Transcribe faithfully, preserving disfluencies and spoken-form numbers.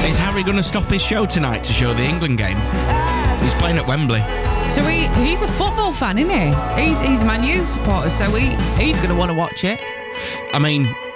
Is Harry going to stop his show tonight to show the England game? He's playing at Wembley. So he he's a football fan, isn't he? He's he's a Man U supporter, so he, he's going to want to watch it. I mean,